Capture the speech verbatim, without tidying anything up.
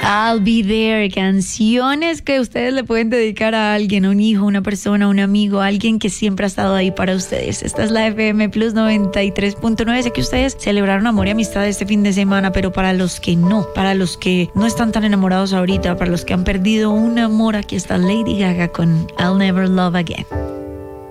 I'll Be There, canciones que ustedes le pueden dedicar a alguien, a un hijo, una persona, un amigo, alguien que siempre ha estado ahí para ustedes. Esta es la F M Plus noventa y tres punto nueve. Sé que ustedes celebraron amor y amistad este fin de semana, pero para los que no, para los que no están tan enamorados ahorita, para los que han perdido un amor, aquí está Lady Gaga con I'll Never Love Again.